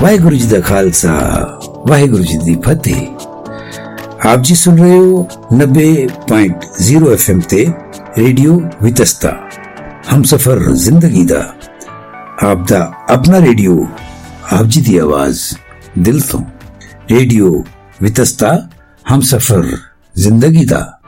ਵਾਹਿਗੁਰੂ ਜੀ ਦਾ ਖਾਲਸਾ ਵਾਹਿਗੁਰੂ ਜੀ ਦੀ ਫਤਿਹ। ਆਪ ਜੀ ਸੁਣ ਰਹੇ ਹੋ 90.0 FM ਤੇ ਰੇਡੀਓ ਵਿਤਸਤਾ, ਹਮਸਫਰ ਜ਼ਿੰਦਗੀ ਦਾ, ਆਪ ਦਾ ਆਪਣਾ ਰੇਡੀਓ, ਆਪ ਜੀ ਦੀ ਆਵਾਜ਼ ਦਿਲ ਤੋਂ। ਰੇਡੀਓ ਵਿਤਸਤਾ, ਹਮਸਫਰ ਜ਼ਿੰਦਗੀ ਦਾ।